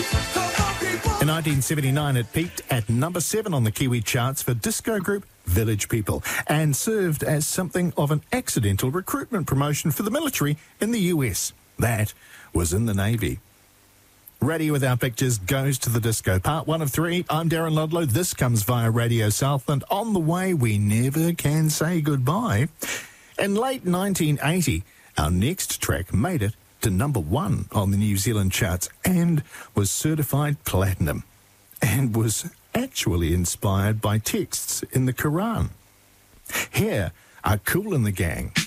In 1979, it peaked at number 7 on the Kiwi charts for disco group Village People and served as something of an accidental recruitment promotion for the military in the US. That was in the Navy. Radio Without Pictures goes to the disco. Part 1 of 3. I'm Darren Ludlow. This comes via Radio Southland. On the way, we never can say goodbye. In late 1980, our next track made it to number 1 on the New Zealand charts and was certified platinum and was actually inspired by texts in the Quran. Here are Kool and the Gang.